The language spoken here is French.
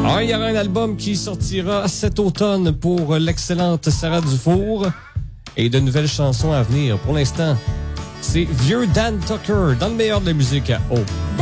Il y aura un album qui sortira cet automne pour l'excellente Sarah Dufour et de nouvelles chansons à venir. Pour l'instant, c'est vieux Dan Tucker dans le meilleur de la musique à O.